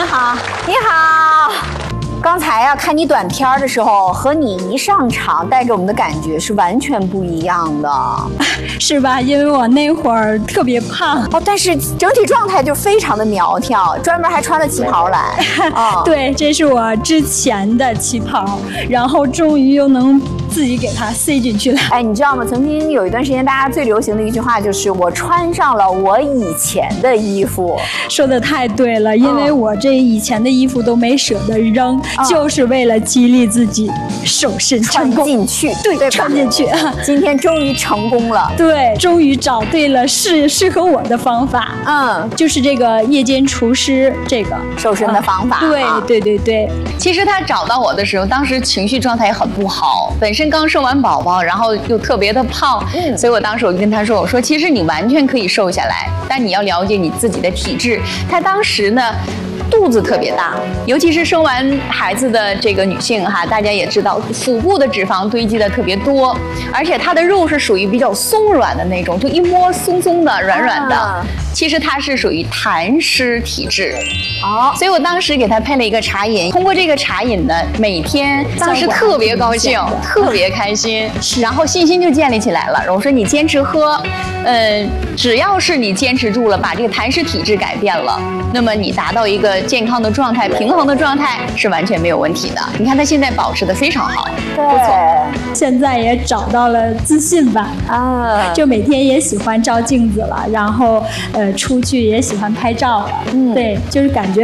好，你好。刚才啊，看你短片的时候，和你一上场带给我们的感觉是完全不一样的， 是吧？因为我那会儿特别胖哦，但是整体状态就非常的苗条，专门还穿了旗袍来。 对，这是我之前的旗袍，然后终于又能自己给它塞进去了。 哎，你知道吗？曾经有一段时间，大家最流行的一句话就是“我穿上了我以前的衣服”。 说的太对了，因为我这以前的衣服都没舍得扔，就是为了激励自己瘦身成功。 穿进去， 对，穿进去。 今天终于成功了。 对，终于找对了适合我的方法。就是这个夜间厨师这个瘦身的方法。 对。 其实他找到我的时候，当时情绪状态也很不好，本身刚生完宝宝，然后又特别的胖，所以我当时我就跟他说，我说其实你完全可以瘦下来，但你要了解你自己的体质。他当时呢，肚子特别大，尤其是生完孩子的这个女性哈，大家也知道，腹部的脂肪堆积的特别多，而且她的肉是属于比较松软的那种，就一摸松松的、软软的。其实她是属于痰湿体质。所以我当时给她配了一个茶饮，通过这个茶饮呢，每天当时特别高兴，特别开心，然后信心就建立起来了。我说你坚持喝，只要是你坚持住了，把这个痰湿体质改变了，那么你达到一个健康的状态、平衡的状态是完全没有问题的。你看她现在保持得非常好，不错。 现在也找到了自信吧，就每天也喜欢照镜子了，然后出去也喜欢拍照了，对，就是感觉